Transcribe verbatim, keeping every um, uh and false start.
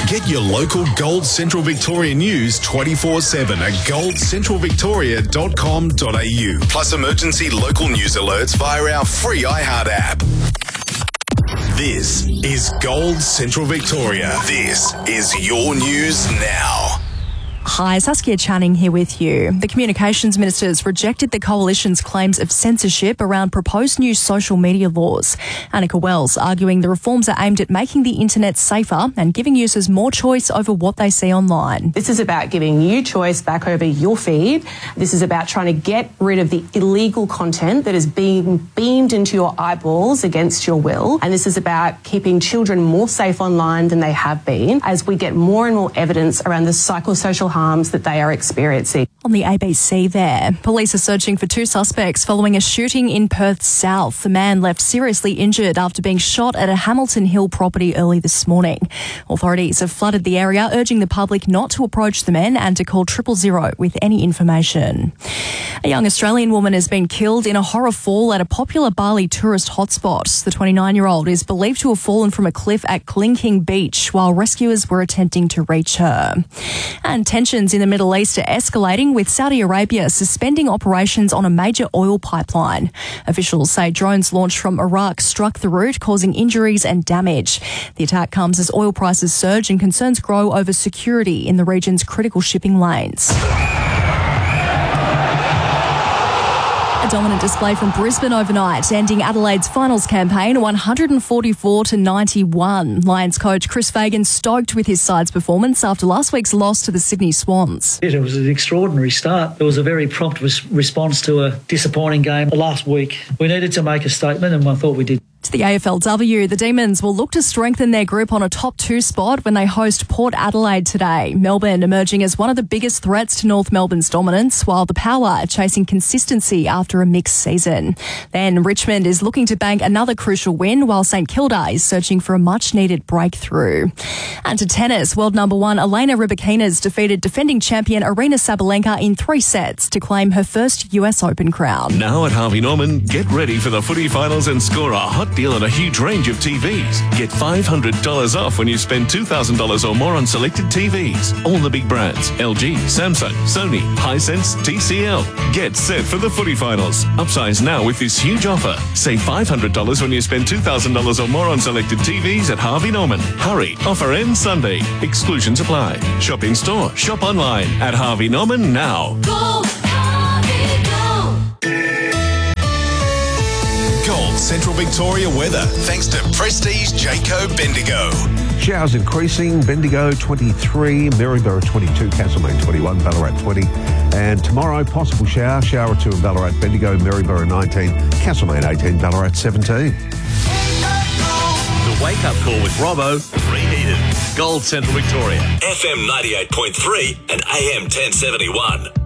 Get your local Gold Central Victoria news twenty-four seven at gold central victoria dot com dot a u. Plus emergency local news alerts via our free iHeart app. This is Gold Central Victoria. This is your news now. Hi, Saskia Channing here with you. The Communications Ministers rejected the Coalition's claims of censorship around proposed new social media laws. Annika Wells arguing the reforms are aimed at making the internet safer and giving users more choice over what they see online. This is about giving you choice back over your feed. This is about trying to get rid of the illegal content that is being beamed into your eyeballs against your will. And this is about keeping children more safe online than they have been as we get more and more evidence around the psychosocial harms that they are experiencing. On the A B C there, police are searching for two suspects following a shooting in Perth South. The man left seriously injured after being shot at a Hamilton Hill property early this morning. Authorities have flooded the area, urging the public not to approach the men and to call triple zero with any information. A young Australian woman has been killed in a horror fall at a popular Bali tourist hotspot. The twenty-nine-year-old is believed to have fallen from a cliff at Klingking Beach while rescuers were attempting to reach her. And tensions in the Middle East are escalating, with Saudi Arabia suspending operations on a major oil pipeline. Officials say drones launched from Iraq struck the route, causing injuries and damage. The attack comes as oil prices surge and concerns grow over security in the region's critical shipping lanes. A dominant display from Brisbane overnight, ending Adelaide's finals campaign one forty-four to ninety-one. Lions coach Chris Fagan stoked with his side's performance after last week's loss to the Sydney Swans. It was an extraordinary start. There was a very prompt res- response to a disappointing game last week. We needed to make a statement, and I thought we did. To the A F L W, the Demons will look to strengthen their group on a top two spot when they host Port Adelaide today. Melbourne emerging as one of the biggest threats to North Melbourne's dominance, while the Power are chasing consistency after a mixed season. Then Richmond is looking to bank another crucial win, while St Kilda is searching for a much-needed breakthrough. And to tennis, world number one Elena Rybakina's defeated defending champion Aryna Sabalenka in three sets to claim her first U S Open crown. Now at Harvey Norman, get ready for the footy finals and score a hot deal on a huge range of T Vs. Get five hundred dollars off when you spend two thousand dollars or more on selected T Vs. All the big brands: L G, Samsung, Sony, Hisense, T C L. Get set for the footy finals. Upsize now with this huge offer. Save five hundred dollars when you spend two thousand dollars or more on selected T Vs at Harvey Norman. Hurry, offer ends Sunday. Exclusions apply. Shop in store, shop online at Harvey Norman now. Go, Harvey, go. Gold Central Victoria weather, thanks to Prestige Jayco Bendigo. Showers increasing, Bendigo twenty-three, Maryborough twenty-two, Castlemaine twenty-one, Ballarat twenty. And tomorrow, possible shower, shower two in Ballarat, Bendigo, Maryborough nineteen, Castlemaine eighteen, Ballarat seventeen. The Wake Up Call with Robbo, reheated. Gold Central Victoria. F M ninety-eight point three and A M ten seventy-one.